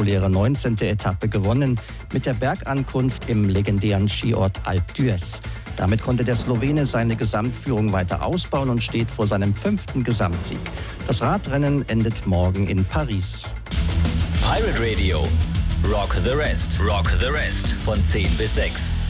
spektakuläre 19. Etappe gewonnen mit der Bergankunft im legendären Skiort Alpe d'Huez. Damit konnte der Slowene seine Gesamtführung weiter ausbauen und steht vor seinem 5. Gesamtsieg. Das Radrennen endet morgen in Paris. Pirate Radio. Rock the Rest. Rock the Rest. Von 10 bis 6.